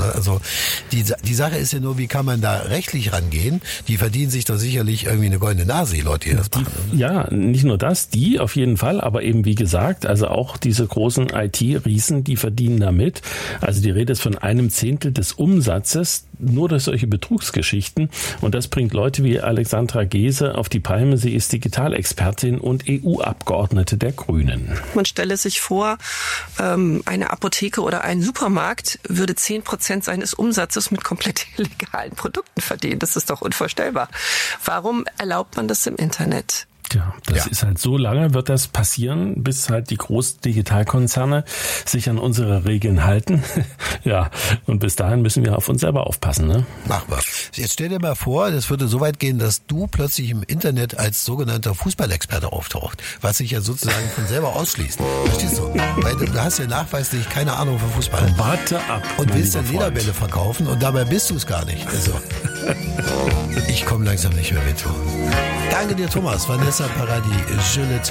Ne? Also die Sache ist ja nur, wie kann man da rechtlich rangehen? Die verdienen sich doch sicherlich irgendwie eine goldene Nase, die Leute, die das machen. Ja, nicht nur das, die auf jeden Fall, aber eben wie gesagt, also auch diese großen IT-Riesen, die verdienen damit. Also die Rede ist von 1/10 des Umsatzes nur durch solche Betrugsgeschichten. Und das bringt Leute wie Alexandra Gese auf die Palme. Sie ist Digitalexpertin und EU-Abgeordnete der Grünen. Man stelle sich vor, eine Apotheke oder ein Supermarkt würde 10% seines Umsatzes mit komplett illegalen Produkten verdienen. Das ist doch unvorstellbar. Warum erlaubt man das im Internet? Ja, das ist halt so lange wird das passieren, bis halt die großen Digitalkonzerne sich an unsere Regeln halten. Ja, und bis dahin müssen wir auf uns selber aufpassen, ne? Machen wir. Jetzt stell dir mal vor, das würde so weit gehen, dass du plötzlich im Internet als sogenannter Fußballexperte auftaucht, was sich ja sozusagen von selber ausschließt. Verstehst du? Weil du hast ja nachweislich keine Ahnung von Fußball. Warte ab. Und willst dann Lederbälle verkaufen und dabei bist du es gar nicht. Also, ich komme langsam nicht mehr mit. Danke dir, Thomas. Vanessa Paradis,